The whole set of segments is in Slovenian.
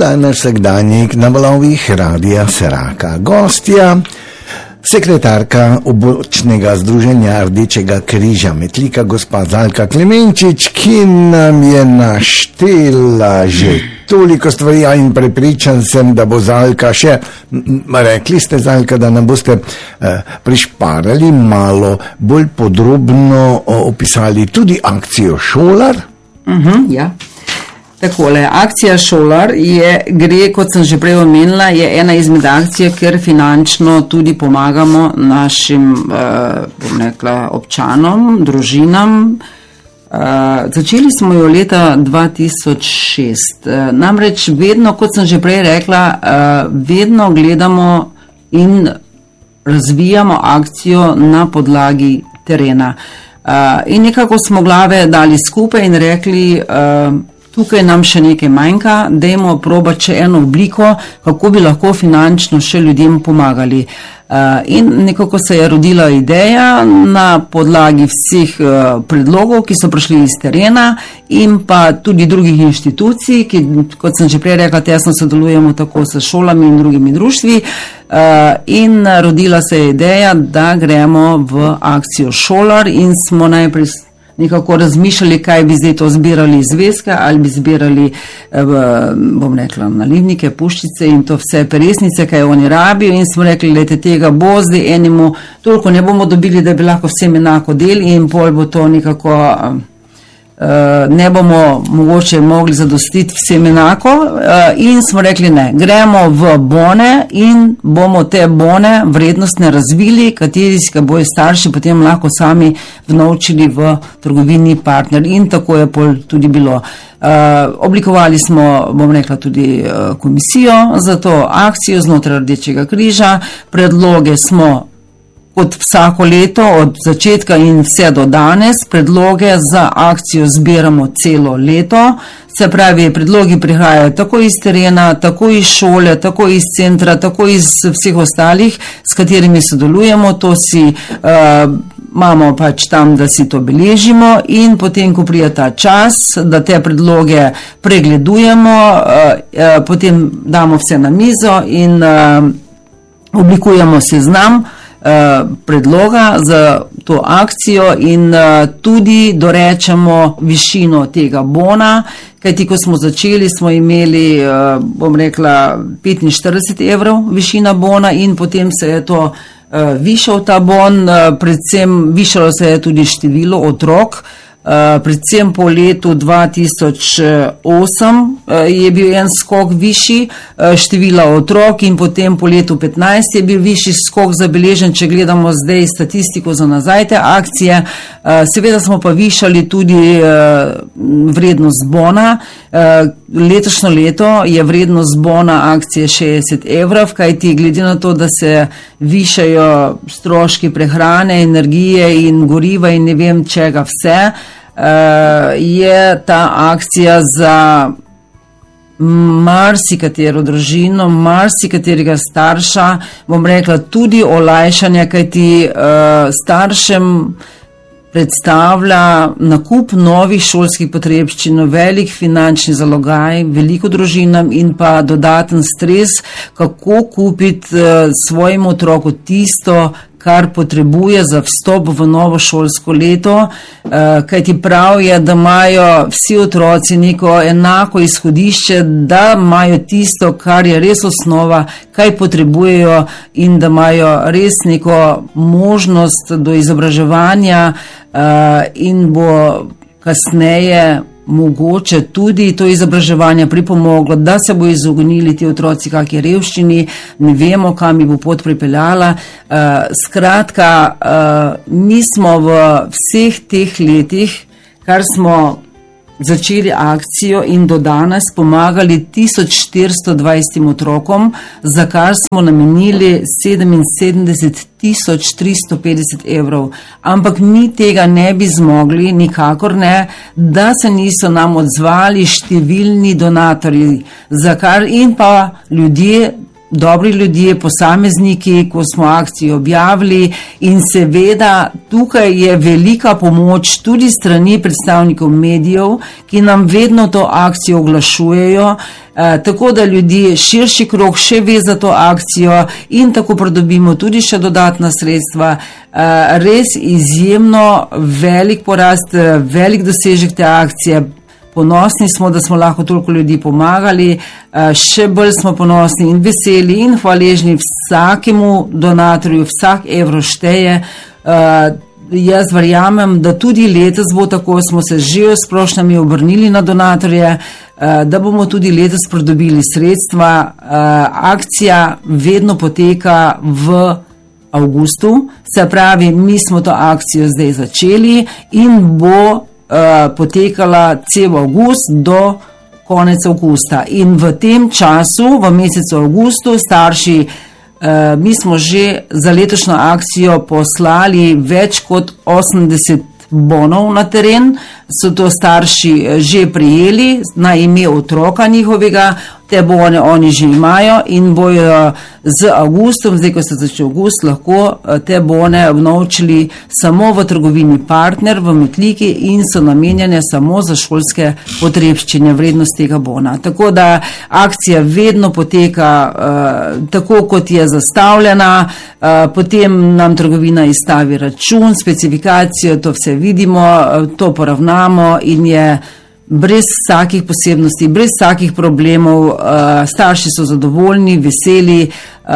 oddaja naš vsakdanjik na valovih Radia Seraka. Gostja, sekretarka območnega združenja Rdečega križa Metlika, gospa Zalka Klemenčič, ki nam je naštela že toliko stvari in prepričan sem, da bo Zalka še, rekli ste Zalka, da nam boste prišparali malo bolj podrobno opisali tudi akcijo Šolar. Ja. Takole, akcija Šolar gre, kot sem že prej omenila, je ena izmed akcij, ker finančno tudi pomagamo našim občanom, družinam. Začeli smo jo leta 2006. Namreč vedno, kot sem že prej rekla, vedno gledamo in razvijamo akcijo na podlagi terena. In nekako smo glave dali skupaj in rekli, tukaj nam še nekaj manjka, dajmo probati še eno obliko, kako bi lahko finančno še ljudem pomagali. In nekako se je rodila ideja na podlagi vseh predlogov, ki so prišli iz terena in pa tudi drugih inštitucij, ki, kot sem že prej rekla, tesno sodelujemo tako s šolami in drugimi društvi. In rodila se je ideja, da gremo v akcijo Šolar in smo najprej nekako razmišljali, kaj bi zdaj to zbirali iz zvezke ali bi zbirali, bom rekla, nalivnike, puščice in to vse peresnice, kaj oni rabijo, in smo rekli, lejte, tega bo zdaj enemu toliko ne bomo dobili, da bi lahko vsem enako delili in pol bo to nekako ne bomo mogoče mogli zadostiti vsem enako, in smo rekli ne, gremo v bone in bomo te bone vrednostne razvili, kateri si ga bojo starši potem lahko sami vnovčili v trgovini Partner, in tako je pol tudi bilo. Oblikovali smo, bom rekla, tudi komisijo za to akcijo znotraj Rdečega križa. Predloge smo kot vsako leto, od začetka in vse do danes, predloge za akcijo zbiramo celo leto. Se pravi, predlogi prihajajo tako iz terena, tako iz šole, tako iz centra, tako iz vseh ostalih, s katerimi sodelujemo. To si imamo pač tam, da si to beležimo, in potem, ko pride ta čas, da te predloge pregledujemo, potem damo vse na mizo in oblikujemo seznam predloga za to akcijo in tudi dorečemo višino tega bona, kajti ko smo začeli, smo imeli, bom rekla, 45 evrov višina bona in potem se je to višal ta bon, predvsem višalo se je tudi število otrok. Predvsem po letu 2008 je bil en skok višji števila otrok in potem po letu 2015 je bil višji skok zabeležen, če gledamo zdaj statistiko za nazaj te akcije. Seveda smo pa višali tudi vrednost bona. Letošnjo leto je vrednost bona akcije 60 evrov, kajti glede na to, da se višajo stroški prehrane, energije in goriva in ne vem čega vse, je ta akcija za marsikatero družino, marsikaterega starša, bom rekla, tudi olajšanje, kajti staršem predstavlja nakup novih šolskih potrebščin, velik finančni zalogaj, veliko družinam in pa dodaten stres, kako kupiti svojim otroku tisto, kar potrebuje za vstop v novo šolsko leto, kajti prav je, da imajo vsi otroci neko enako izhodišče, da imajo tisto, kar je res osnova, kaj potrebujejo, in da imajo res neko možnost do izobraževanja in bo kasneje mogoče tudi to izobraževanje pripomoglo, da se bo izognili ti otroci kakšni revščini, ne vemo, kam bi bo pot pripeljala. Skratka, mi smo v vseh teh letih, kar smo začeli akcijo in do danes pomagali 1420 otrokom, za kar smo namenili 77.350 evrov. Ampak mi tega ne bi zmogli, nikakor ne, da se niso nam odzvali številni donatorji, za kar in pa ljudje dobri ljudje, posamezniki, ko smo akcijo objavili, in seveda tukaj je velika pomoč tudi strani predstavnikov medijev, ki nam vedno to akcijo oglašujejo, tako da ljudi širši krog še ve za to akcijo in tako pridobimo tudi še dodatna sredstva. Res izjemno velik porast, velik dosežek te akcije. Ponosni smo, da smo lahko toliko ljudi pomagali, še bolj smo ponosni in veseli in hvaležni vsakemu donatorju, vsak evro šteje. Jaz verjamem, da tudi letos bo tako, smo se že s prošnjami obrnili na donatorje, da bomo tudi letos pridobili sredstva. Akcija vedno poteka v avgustu, se pravi, mi smo to akcijo zdaj začeli in bo potekala cel avgust do konec avgusta. In v tem času, v mesecu avgustu, starši, mi smo že za letošnjo akcijo poslali več kot 80 bonov na teren, so to starši že prijeli na ime otroka njihovega, te bone oni že imajo in bojo z avgustom, zdaj ko se začne avgust, lahko te bone vnovčili samo v trgovini Partner v Metliki in so namenjene samo za šolske potrebščine, vrednost tega bona. Tako da akcija vedno poteka tako, kot je zastavljena, potem nam trgovina izstavi račun, specifikacijo, to vse vidimo, to poravnamo in je brez vsakih posebnosti, brez vsakih problemov. Starši so zadovoljni, veseli,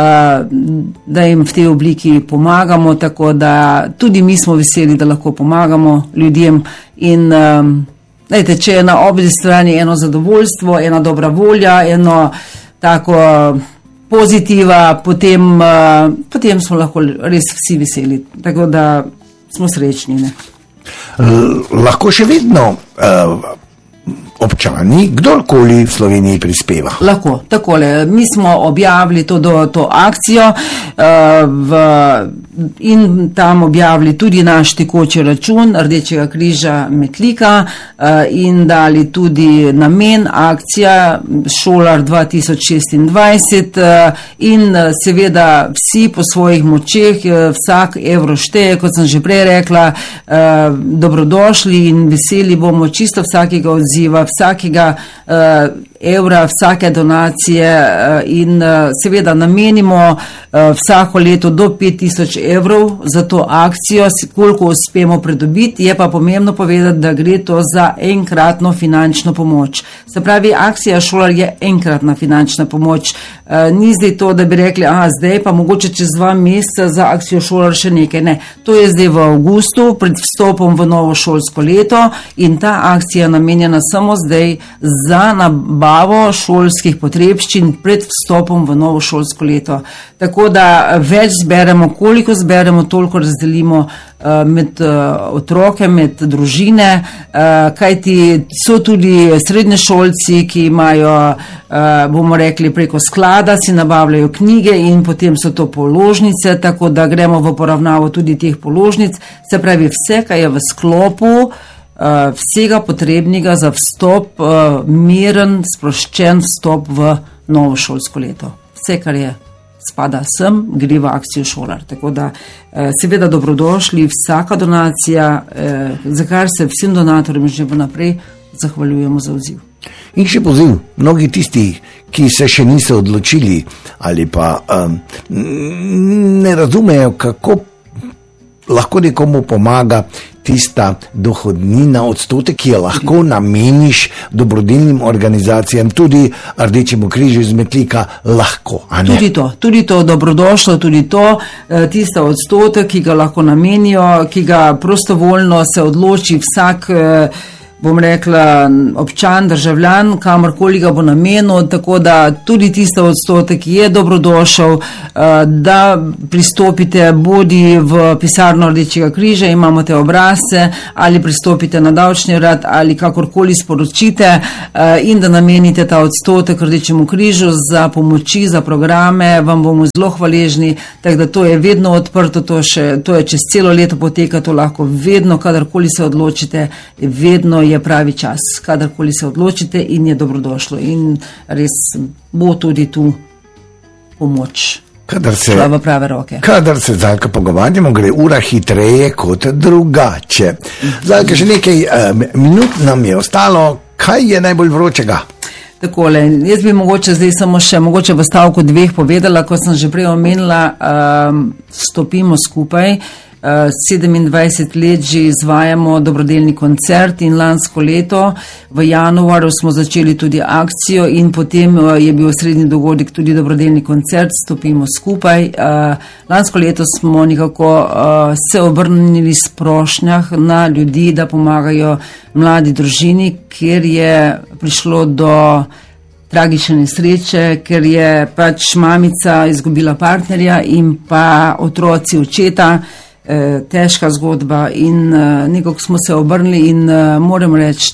da jim v tej obliki pomagamo, tako da tudi mi smo veseli, da lahko pomagamo ljudem. In dajte, če je na obje strani eno zadovoljstvo, ena dobra volja, eno tako pozitiva, potem smo lahko res vsi veseli, tako da smo srečni, ne? Lahko še vedno občani, kdorkoli v Sloveniji prispeva. Lahko, takole. Mi smo objavili to akcijo in tam objavili tudi naš tekoči račun Rdečega križa Metlika in dali tudi namen akcija Šolar 2026 in seveda vsi po svojih močeh, vsak evro šteje, kot sem že prej rekla, dobrodošli in veseli bomo čisto vsakega odziva, vsakega evra, vsake donacije in seveda namenimo vsako leto do 5000 evrov za to akcijo, koliko uspemo pridobiti. Je pa pomembno povedati, da gre to za enkratno finančno pomoč. Se pravi, akcija Šolar je enkratna finančna pomoč. Ni zdaj to, da bi rekli, zdaj pa mogoče čez 2 meseca za akcijo Šolar še nekaj. Ne, to je zdaj v avgustu, pred vstopom v novo šolsko leto in ta akcija je namenjena samo zdaj za nabavo šolskih potrebščin pred vstopom v novo šolsko leto. Tako da več zberemo, koliko zberemo, toliko razdelimo med otroke, med družine, kajti so tudi srednješolci, ki imajo, bomo rekli, preko sklada si nabavljajo knjige in potem so to položnice, tako da gremo v poravnavo tudi teh položnic. Se pravi, vse, kar je v sklopu vsega potrebnega za vstop, miren, sproščen vstop v novo šolsko leto. Vse, kar je spada sem, gre v akcijo Šolar. Tako da seveda dobrodošli vsaka donacija, za kar se vsem donatorjem že vnaprej zahvaljujemo za odziv. In še poziv, mnogi tisti, ki se še niso odločili ali pa ne razumejo, kako lahko nekomu pomaga tista dohodnina, odstotek, ki jo lahko nameniš dobrodelnim organizacijam, tudi Rdečemu križu iz Metlika, lahko, a ne? Tudi to dobrodošlo, tudi to, tista odstotek, ki ga lahko namenijo, ki ga prostovoljno se odloči vsak, bom rekla, občan, državljan, kamorkoli ga bo namenil, tako da tudi tista odstotek je dobrodošel, da pristopite bodi v pisarno Rdečega križa, imamo te obrazce, ali pristopite na davčni urad, ali kakorkoli sporočite in da namenite ta odstotek Rdečemu križu za pomoči, za programe, vam bomo zelo hvaležni, tako da to je vedno odprto, to je čez celo leto poteka, to lahko vedno, kadarkoli se odločite, vedno je pravi čas, kadarkoli se odločite in je dobrodošlo in res bo tudi tu pomoč Kadar šla v prave roke. Kadar se Zalka pogovarjamo, gre ura hitreje kot drugače. Zalka, še nekaj minut nam je ostalo. Kaj je najbolj vročega? Takole, jaz bi mogoče zdaj samo še v stavku 2 povedala, ko sem že prej omenila, stopimo skupaj. 27 let že izvajamo dobrodelni koncert in lansko leto v januarju smo začeli tudi akcijo in potem je bil osrednji dogodek tudi dobrodelni koncert Stopimo skupaj. Lansko leto smo nekako se obrnili s prošnjah na ljudi, da pomagajo mladi družini, ker je prišlo do tragične nesreče, ker je pač mamica izgubila partnerja in pa otroci očeta. Težka zgodba in nekako smo se obrnili in moram reči,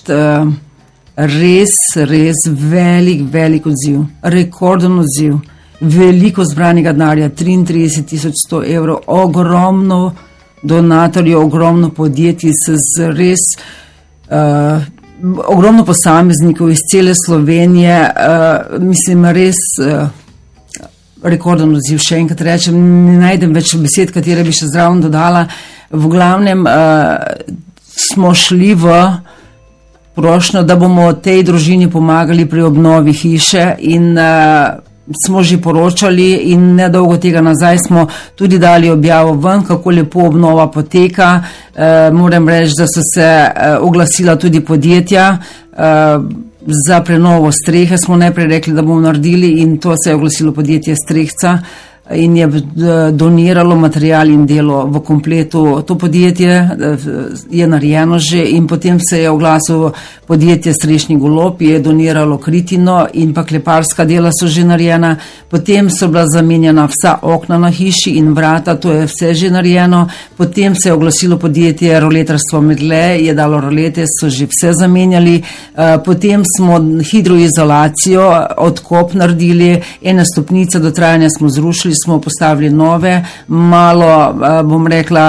res velik odziv, rekorden odziv, veliko zbranega denarja, 33.100 evrov, ogromno donatorjev, ogromno podjetij z res ogromno posameznikov iz cele Slovenije, mislim res rekorden odziv, še enkrat rečem, ne najdem več besed, katere bi še zraven dodala. V glavnem smo šli v prošnjo, da bomo tej družini pomagali pri obnovi hiše in smo že poročali in nedolgo tega nazaj smo tudi dali objavo ven, kako lepo obnova poteka. Moram reči, da so se oglasila tudi podjetja, za prenovo strehe smo najprej rekli, da bomo naredili in to se je oglasilo podjetje Strehca in je doniralo material in delo v kompletu. To podjetje je narejeno že in potem se je oglasil podjetje Strešni golob, je doniralo kritino in pa kleparska dela so že narejena. Potem so bila zamenjena vsa okna na hiši in vrata, to je vse že narejeno. Potem se je oglasilo podjetje Roletarstvo Medle, je dalo rolete, so že vse zamenjali. Potem smo hidroizolacijo, odkop naredili, ene stopnice do trajanja smo zrušili, smo postavili nove, malo, bom rekla,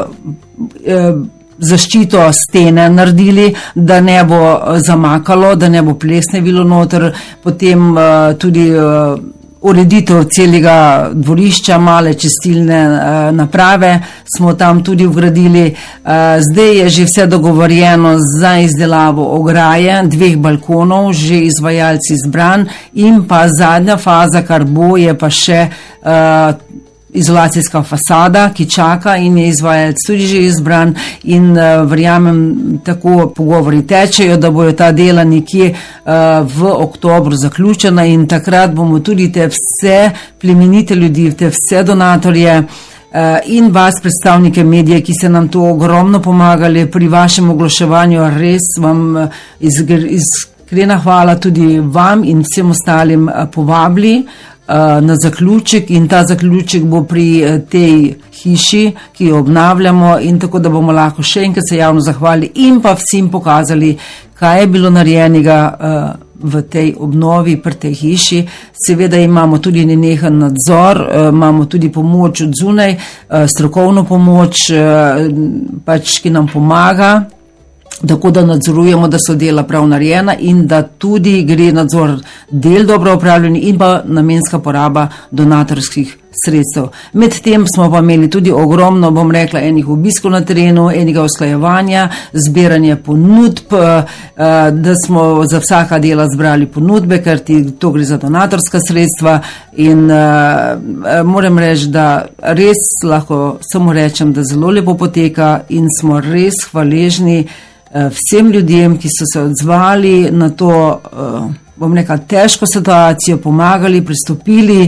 zaščito stene naredili, da ne bo zamakalo, da ne bo plesnevilo noter, potem tudi ureditev celega dvorišča, male čistilne naprave smo tam tudi vgradili. Zdaj je že vse dogovorjeno za izdelavo ograje, 2 balkonov, že izvajalci izbran in pa zadnja faza, kar bo, je pa še izolacijska fasada, ki čaka in je izvajalec tudi že izbran in verjamem, tako pogovori tečejo, da bojo ta dela nekje v oktobru zaključena in takrat bomo tudi te vse plemenite ljudi, te vse donatorje in vas, predstavnike medije, ki ste nam to ogromno pomagali pri vašem oglaševanju, res vam iskrena hvala tudi vam in vsem ostalim povabili na zaključek in ta zaključek bo pri tej hiši, ki jo obnavljamo in tako, da bomo lahko še enkrat se javno zahvalili in pa vsem pokazali, kaj je bilo narejenega v tej obnovi, pri tej hiši. Seveda imamo tudi nenehen nadzor, imamo tudi pomoč od zunaj, strokovno pomoč, pač, ki nam pomaga, tako da nadzorujemo, da so dela prav narejena in da tudi gre nadzor del dobro opravljeni in pa namenska poraba donatorskih sredstev. Medtem smo pa imeli tudi ogromno, bom rekla, enih obiskov na terenu, enega usklajevanja, zbiranje ponudb, da smo za vsaka dela zbrali ponudbe, ker to gre za donatorska sredstva in moram reči, da res lahko samo rečem, da zelo lepo poteka in smo res hvaležni vsem ljudem, ki so se odzvali na to, bom rekla, težko situacijo, pomagali, pristopili.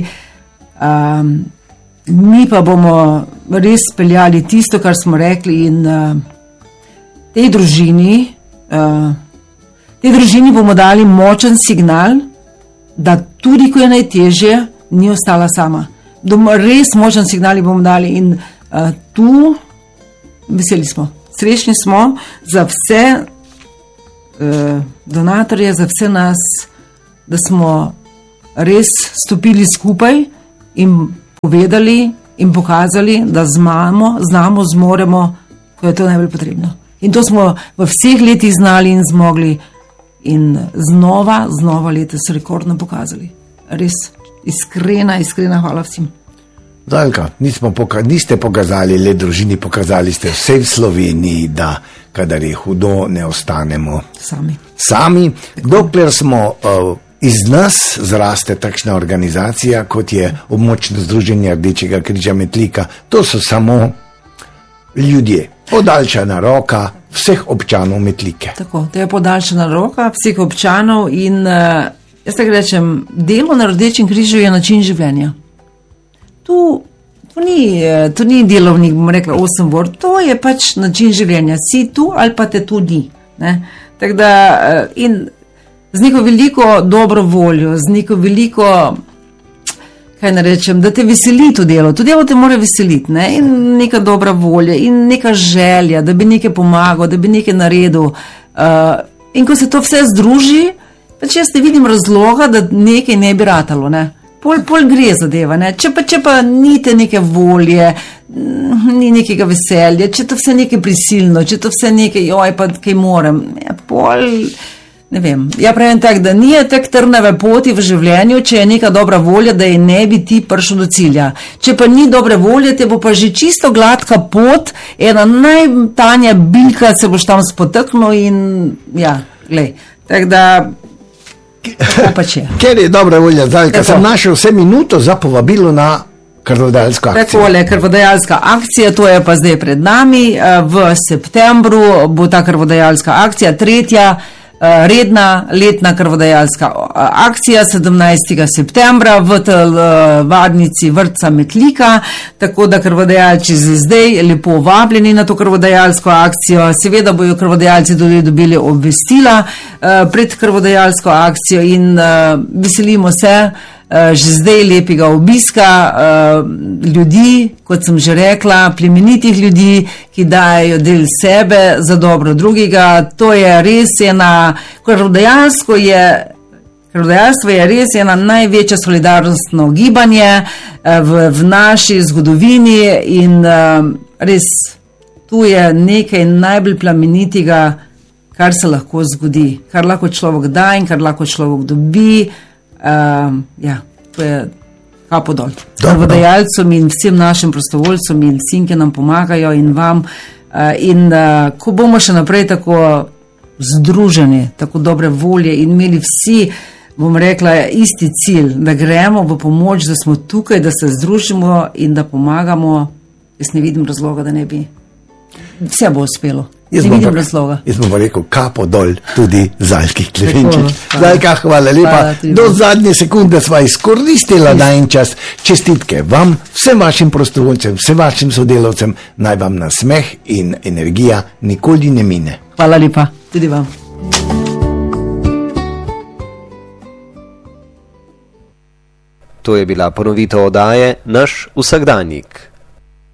Mi pa bomo res speljali tisto, kar smo rekli in tej družini bomo dali močen signal, da tudi, ko je najtežje, ni ostala sama. Res močen signal bomo dali in tu veseli smo. Srečni smo za vse donatorje, za vse nas, da smo res stopili skupaj in povedali in pokazali, da znamo, zmoremo, ko je to najbolj potrebno. In to smo v vseh letih znali in zmogli in znova letos rekordno pokazali. Res iskrena hvala vsem. Zalka, niste pokazali le družini, pokazali ste vsej v Sloveniji, da kadar je hudo, ne ostanemo sami. Dokler smo iz nas zraste takšna organizacija, kot je Območno združenje Rdečega križa Metlika, to so samo ljudje, podaljšana roka vseh občanov Metlike. Tako, to je podaljšana roka vseh občanov in jaz tako rečem, delo na Rdečem križu je način življenja. To ni delovnik, bom rekla 8 ur, to je pač način življenja. Si tu ali pa te tu ni. Tako da in z neko veliko dobro voljo, z neko veliko, kaj ne rečem, da te veseli to delo te mora veseliti, in neka dobra volja in neka želja, da bi nekaj pomagal, da bi nekaj naredil. In ko se to vse združi, pač jaz ne vidim razloga, da nekaj ne bi ratalo, Pol gre zadeva, Če pa ni te neke volje, ni nekega veselja, če to vse nekaj prisilno, če to vse nekaj, pa kaj morem, ne vem. Ja pravim tako, da ni tak trnave poti v življenju, če je neka dobra volja, da je ne bi ti prišel do cilja. Če pa ni dobre volje, te bo pa že čisto gladka pot, ena najtanja bilka, se boš tam spotaknil in glej. Tako da Ker je dobra volja, Zalka, sem našel vse minuto za povabilo na krvodajalsko akcijo. Takole, krvodajalska akcija, to je pa zdaj pred nami. V septembru bo ta krvodajalska akcija, 3. redna letna krvodajalska akcija 17. septembra v telovadnici vrtca Metlika, tako da krvodajalci zdaj lepo vabljeni na to krvodajalsko akcijo. Seveda bojo krvodajalci tudi dobili obvestila pred krvodajalsko akcijo in veselimo se že zdaj lepega obiska ljudi, kot sem že rekla, plemenitih ljudi, ki dajo del sebe za dobro drugega. To je res krvodajalstvo je res ena največja solidarnostno gibanje v naši zgodovini in res tu je nekaj najbolj plemenitega, kar se lahko zgodi, kar lahko človek da in kar lahko človek dobi. To je kapo dol krvodajalcem in vsem našim prostovoljcem in vsem, ki nam pomagajo in vam in ko bomo še naprej tako združeni, tako dobre volje in imeli vsi, bom rekla, isti cilj, da gremo v pomoč, da smo tukaj, da se združimo in da pomagamo, jaz ne vidim razloga, da ne bi. Vse bo uspelo. Jaz bom rekel, kapo dol tudi Zalki Klemenčič. Zalka, hvala lepa. Do zadnje sekunde sva izkoristila najin čas. Čestitke vam, vsem vašim prostovoljcem, vsem vašim sodelavcem, naj vam nasmeh in energija nikoli ne mine. Hvala lepa, tudi vam. To je bila ponovitev oddaje Naš vsakdanjik.